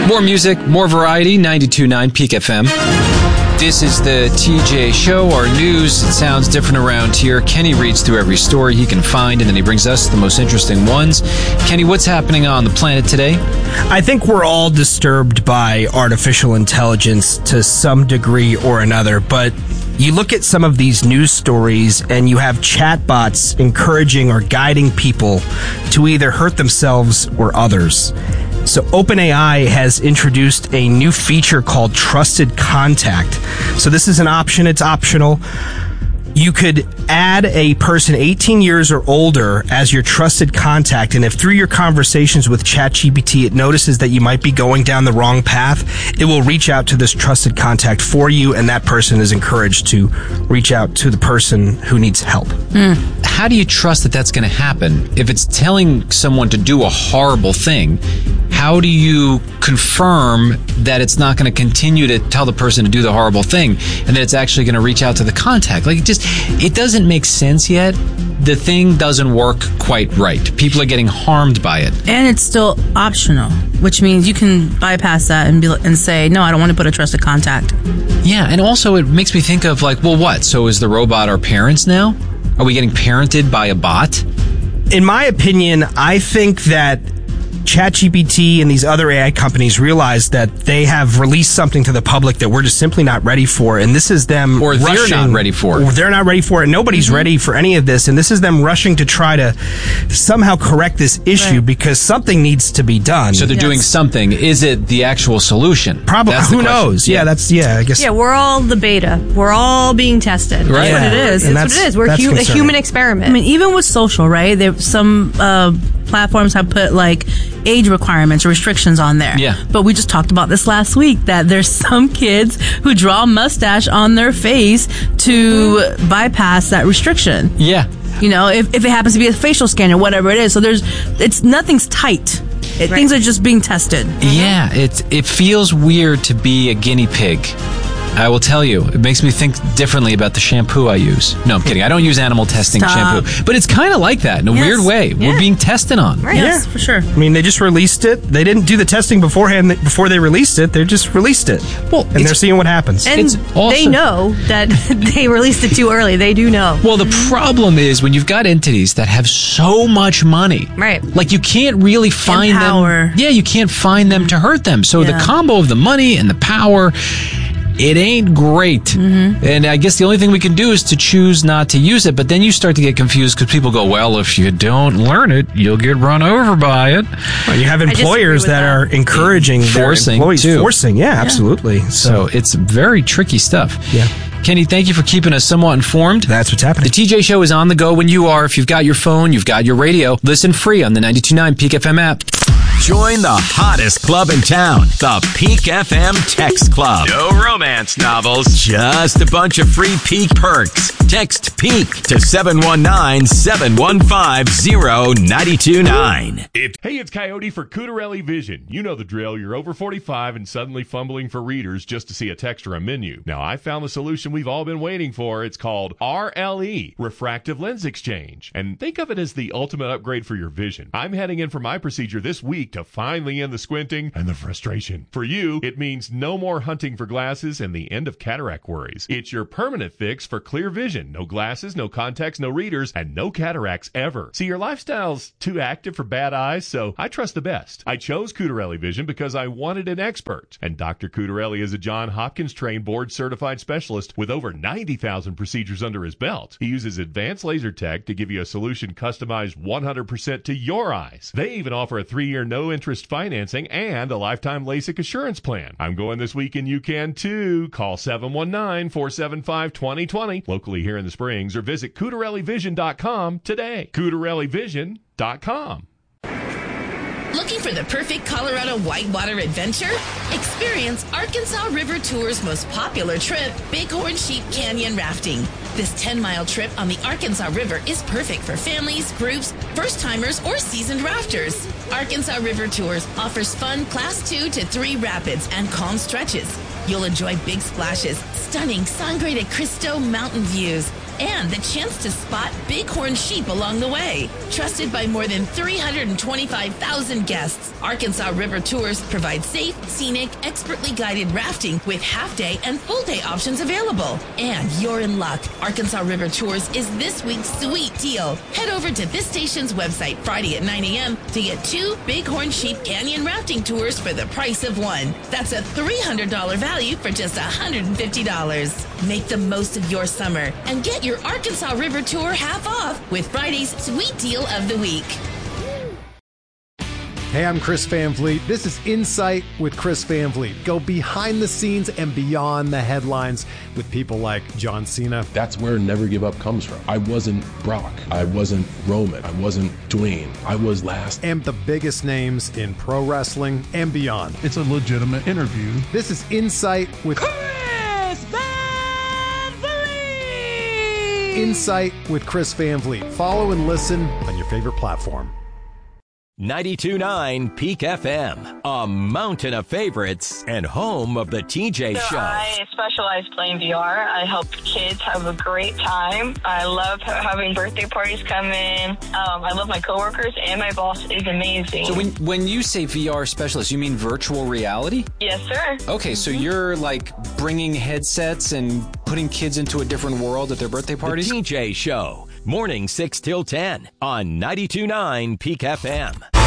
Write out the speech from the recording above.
More music, more variety, 92.9 Peak FM. This is the TJ Show, our news. It sounds different around here. Kenny reads through every story he can find, and then he brings us the most interesting ones. Kenny, what's happening on the planet today? I think we're all disturbed by artificial intelligence to some degree or another, but you look at some of these news stories and you have chatbots encouraging or guiding people to either hurt themselves or others. So OpenAI has introduced a new feature called Trusted Contact. So this is an option. It's optional. You could add a person 18 years or older as your trusted contact, and if through your conversations with ChatGPT it notices that you might be going down the wrong path, it will reach out to this trusted contact for you, and that person is encouraged to reach out to the person who needs help. How do you trust that that's going to happen? If it's telling someone to do a horrible thing, how do you confirm that it's not going to continue to tell the person to do the horrible thing and that it's actually going to reach out to the contact? Like, it doesn't make sense yet. The thing doesn't work quite right. People are getting harmed by it. And it's still optional, which means you can bypass that and say, no, I don't want to put a trusted contact. Yeah, and also it makes me think of like, well, what? So is the robot our parents now? Are we getting parented by a bot? In my opinion, I think that ChatGPT and these other AI companies realize that they have released something to the public that we're just simply not ready for, and this is them or rushing. They're not ready for it. Or they're not ready for it, and nobody's ready for any of this, and this is them rushing to try to somehow correct this issue because something needs to be done. So they're doing something. Is it the actual solution? Probably. Who knows? Yeah, I guess. Yeah, we're all the beta. We're all being tested. Right. That's what it is. That's what it is. We're a human experiment. I mean, even with social, right? Some platforms have put like age requirements or restrictions on there. Yeah. But we just talked about this last week that there's some kids who draw a mustache on their face to bypass that restriction. Yeah. You know, if it happens to be a facial scan or whatever it is. So nothing's tight. Things are just being tested. Yeah, it feels weird to be a guinea pig. I will tell you, it makes me think differently about the shampoo I use. No, I'm kidding. I don't use animal testing shampoo. But it's kind of like that in a weird way. We're being tested on. Right. Yes, for sure. I mean, they just released it. They didn't do the testing beforehand before they released it. They just released it. Well, and they're seeing what happens. And they know that they released it too early. They do know. Well, the problem is when you've got entities that have so much money. Right. Like, you can't really find them. Yeah, you can't find them to hurt them. So the combo of the money and the power, it ain't great. And I guess the only thing we can do is to choose not to use it. But then you start to get confused because people go, well, if you don't learn it, you'll get run over by it. Well, you have employers that are encouraging forcing their employees. Too. Forcing, absolutely. So it's very tricky stuff. Yeah. Kenny, thank you for keeping us somewhat informed. That's what's happening. The TJ Show is on the go when you are. If you've got your phone, you've got your radio. Listen free on the 92.9 Peak FM app. Join the hottest club in town, the Peak FM Text Club. No romance novels, just a bunch of free Peak perks. Text PEAK to 719-715-0929. Hey, it's Coyote for Cutarelli Vision. You know the drill. You're over 45 and suddenly fumbling for readers just to see a text or a menu. Now, I found the solution we've all been waiting for. It's called RLE, Refractive Lens Exchange. And think of it as the ultimate upgrade for your vision. I'm heading in for my procedure this week to finally end the squinting and the frustration. For you, it means no more hunting for glasses and the end of cataract worries. It's your permanent fix for clear vision. No glasses, no contacts, no readers, and no cataracts ever. See, your lifestyle's too active for bad eyes, so I trust the best. I chose Cutarelli Vision because I wanted an expert. And Dr. Cutarelli is a Johns Hopkins trained board-certified specialist with over 90,000 procedures under his belt. He uses advanced laser tech to give you a solution customized 100% to your eyes. They even offer a 3-year no-interest financing and a lifetime LASIK assurance plan. I'm going this week and you can too. Call 719-475-2020 locally here in the Springs or visit CutarelliVision.com today. CutarelliVision.com. Looking for the perfect Colorado whitewater adventure? Experience Arkansas River Tour's most popular trip, Bighorn Sheep Canyon Rafting. This 10-mile trip on the Arkansas River is perfect for families, groups, first-timers, or seasoned rafters. Arkansas River Tours offers fun Class 2 to 3 rapids and calm stretches. You'll enjoy big splashes, stunning Sangre de Cristo mountain views, and the chance to spot bighorn sheep along the way. Trusted by more than 325,000 guests, Arkansas River Tours provide safe, scenic, expertly guided rafting with half-day and full-day options available. And you're in luck. Arkansas River Tours is this week's sweet deal. Head over to this station's website Friday at 9 a.m. to get 2 Bighorn Sheep Canyon rafting tours for the price of one. That's a $300 value for just $150. Make the most of your summer and get your Arkansas River Tour half off with Friday's Sweet Deal of the Week. Hey, I'm Chris Van Vliet. This is Insight with Chris Van Vliet. Go behind the scenes and beyond the headlines with people like John Cena. That's where Never Give Up comes from. I wasn't Brock. I wasn't Roman. I wasn't Dwayne. I was last. And the biggest names in pro wrestling and beyond. It's a legitimate interview. This is Insight with Chris Van Vliet. Insight with Chris Van Vliet. Follow and listen on your favorite platform. 92.9 Peak FM, a mountain of favorites and home of the TJ Show. I specialize playing VR. I help kids have a great time. I love having birthday parties come in. I love my coworkers, and my boss is amazing. So when you say VR specialist, you mean virtual reality? Yes, sir. Okay, so you're like bringing headsets and putting kids into a different world at their birthday parties? The TJ Show. Morning 6 till 10 on 92.9 Peak FM.